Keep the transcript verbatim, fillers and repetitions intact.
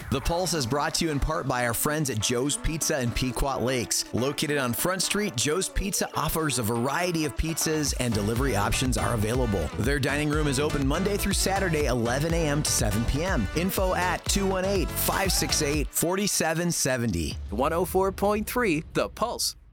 The Pulse is brought to you in part by our friends at Joe's Pizza in Pequot Lakes. Located on Front Street, Joe's Pizza offers a variety of pizzas and delivery options are available. Their dining room is open Monday through Saturday, eleven a.m. to seven p.m. Info at two one eight, five six eight, four seven seven zero. one oh four point three The Pulse.